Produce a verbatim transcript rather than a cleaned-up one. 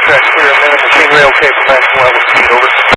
track clear, man. Machine rail okay for maximum level speed, over.